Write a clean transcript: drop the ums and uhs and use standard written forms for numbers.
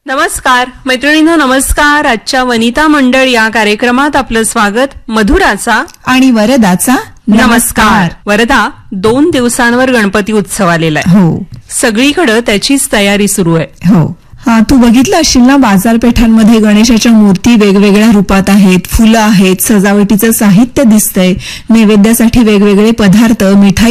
नमस्कार मैत्रिणींनो, नमस्कार. आजच्या वनिता मंडळ या कार्यक्रमात आपलं स्वागत. मधुराचा आणि वरदाचा नमस्कार. वरदा, 2 दिवसांवर गणपती उत्सव आलेला आहे. हो सगळीकडे त्याचीच तयारी सुरू आहे. हो. तू बघितलं असशील ना, बाजारपेठांमध्ये गणेशाच्या मूर्ती वेगवेगळ्या रूपात आहेत, फुलं आहेत, सजावटीचं साहित्य दिसतंय, नैवेद्यासाठी वेगवेगळे पदार्थ, मिठाई